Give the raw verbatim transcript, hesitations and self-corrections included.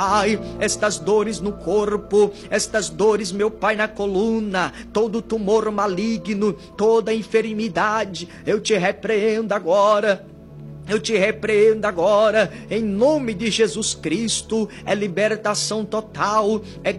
Pai, estas dores no corpo, estas dores, meu Pai, na coluna, todo tumor maligno, toda enfermidade, eu te repreendo agora. Eu te repreendo agora, em nome de Jesus Cristo. É libertação total, é